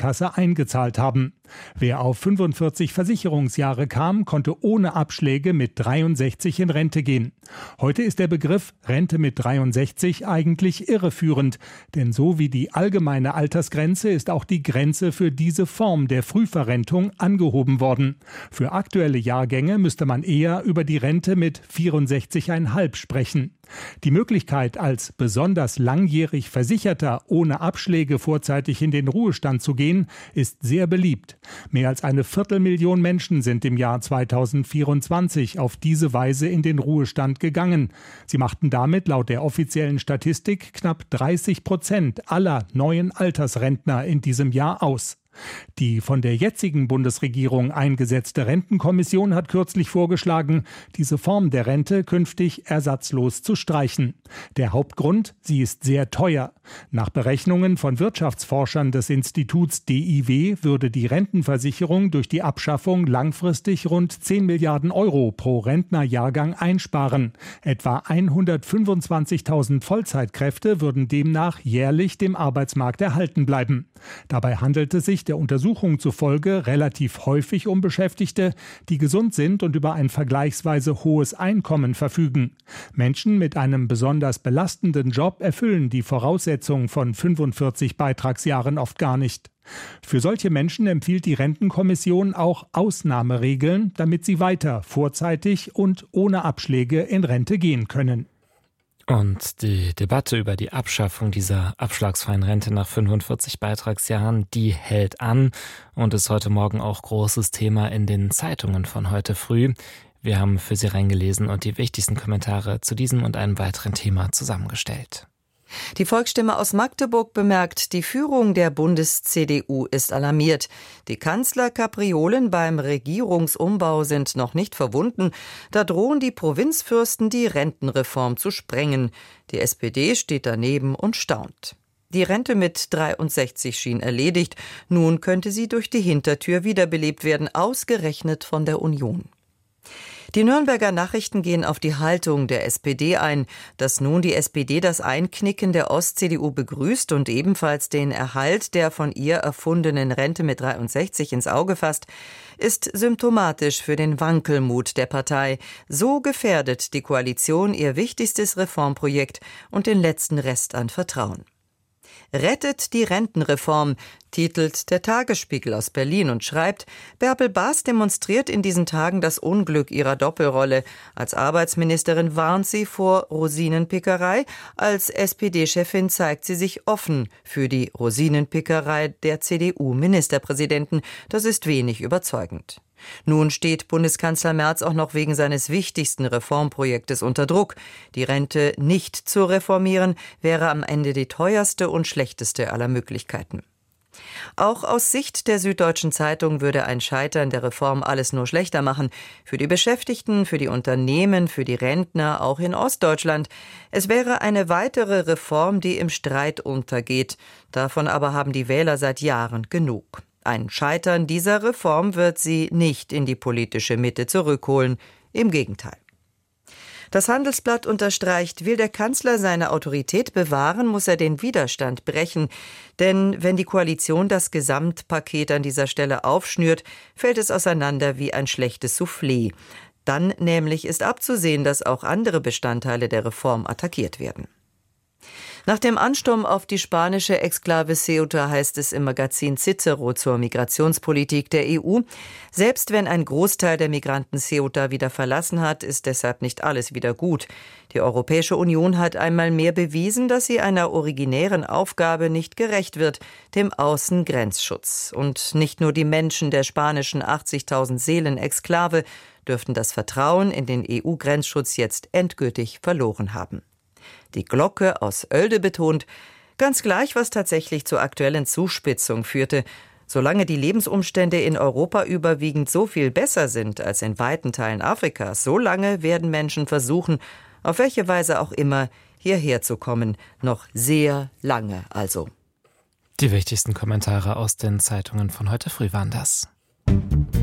Rentenkasse eingezahlt haben. Wer auf 45 Versicherungsjahre kam, konnte ohne Abschläge mit 63 in Rente gehen. Heute ist der Begriff Rente mit 63 eigentlich irreführend, denn so wie die allgemeine Altersgrenze ist auch die Grenze für diese Form der Frühverrentung angehoben worden. Für aktuelle Jahrgänge müsste man eher über die Rente mit 64,5 sprechen. Die Möglichkeit, als besonders langjährig Versicherter ohne Abschläge vorzeitig in den Ruhestand zu gehen, ist sehr beliebt. Mehr als 250.000 Menschen sind im Jahr 2024 auf diese Weise in den Ruhestand gegangen. Sie machten damit laut der offiziellen Statistik knapp 30% aller neuen Altersrentner in diesem Jahr aus. Die von der jetzigen Bundesregierung eingesetzte Rentenkommission hat kürzlich vorgeschlagen, diese Form der Rente künftig ersatzlos zu streichen. Der Hauptgrund: sie ist sehr teuer. Nach Berechnungen von Wirtschaftsforschern des Instituts DIW würde die Rentenversicherung durch die Abschaffung langfristig rund 10 Milliarden Euro pro Rentnerjahrgang einsparen. Etwa 125.000 Vollzeitkräfte würden demnach jährlich dem Arbeitsmarkt erhalten bleiben. Dabei handelt es sich der Untersuchung zufolge relativ häufig um Beschäftigte, die gesund sind und über ein vergleichsweise hohes Einkommen verfügen. Menschen mit einem besonders belastenden Job erfüllen die Voraussetzungen von 45 Beitragsjahren oft gar nicht. Für solche Menschen empfiehlt die Rentenkommission auch Ausnahmeregeln, damit sie weiter vorzeitig und ohne Abschläge in Rente gehen können. Und die Debatte über die Abschaffung dieser abschlagsfreien Rente nach 45 Beitragsjahren, die hält an und ist heute Morgen auch großes Thema in den Zeitungen von heute früh. Wir haben für Sie reingelesen und die wichtigsten Kommentare zu diesem und einem weiteren Thema zusammengestellt. Die Volksstimme aus Magdeburg bemerkt, die Führung der Bundes-CDU ist alarmiert. Die Kanzlerkapriolen beim Regierungsumbau sind noch nicht verwunden. Da drohen die Provinzfürsten, die Rentenreform zu sprengen. Die SPD steht daneben und staunt. Die Rente mit 63 schien erledigt. Nun könnte sie durch die Hintertür wiederbelebt werden, ausgerechnet von der Union. Die Nürnberger Nachrichten gehen auf die Haltung der SPD ein. Dass nun die SPD das Einknicken der Ost-CDU begrüßt und ebenfalls den Erhalt der von ihr erfundenen Rente mit 63 ins Auge fasst, ist symptomatisch für den Wankelmut der Partei. So gefährdet die Koalition ihr wichtigstes Reformprojekt und den letzten Rest an Vertrauen. Rettet die Rentenreform, titelt der Tagesspiegel aus Berlin und schreibt, Bärbel Baas demonstriert in diesen Tagen das Unglück ihrer Doppelrolle. Als Arbeitsministerin warnt sie vor Rosinenpickerei, als SPD-Chefin zeigt sie sich offen für die Rosinenpickerei der CDU-Ministerpräsidenten. Das ist wenig überzeugend. Nun steht Bundeskanzler Merz auch noch wegen seines wichtigsten Reformprojektes unter Druck. Die Rente nicht zu reformieren, wäre am Ende die teuerste und schlechteste aller Möglichkeiten. Auch aus Sicht der Süddeutschen Zeitung würde ein Scheitern der Reform alles nur schlechter machen. Für die Beschäftigten, für die Unternehmen, für die Rentner, auch in Ostdeutschland. Es wäre eine weitere Reform, die im Streit untergeht. Davon aber haben die Wähler seit Jahren genug. Ein Scheitern dieser Reform wird sie nicht in die politische Mitte zurückholen. Im Gegenteil. Das Handelsblatt unterstreicht, will der Kanzler seine Autorität bewahren, muss er den Widerstand brechen. Denn wenn die Koalition das Gesamtpaket an dieser Stelle aufschnürt, fällt es auseinander wie ein schlechtes Soufflé. Dann nämlich ist abzusehen, dass auch andere Bestandteile der Reform attackiert werden. Nach dem Ansturm auf die spanische Exklave Ceuta heißt es im Magazin Cicero zur Migrationspolitik der EU, selbst wenn ein Großteil der Migranten Ceuta wieder verlassen hat, ist deshalb nicht alles wieder gut. Die Europäische Union hat einmal mehr bewiesen, dass sie einer originären Aufgabe nicht gerecht wird, dem Außengrenzschutz. Und nicht nur die Menschen der spanischen 80.000 Seelen-Exklave dürften das Vertrauen in den EU-Grenzschutz jetzt endgültig verloren haben. Die Glocke aus Oelde betont, ganz gleich, was tatsächlich zur aktuellen Zuspitzung führte. Solange die Lebensumstände in Europa überwiegend so viel besser sind als in weiten Teilen Afrikas, so lange werden Menschen versuchen, auf welche Weise auch immer, hierher zu kommen. Noch sehr lange also. Die wichtigsten Kommentare aus den Zeitungen von heute früh waren das.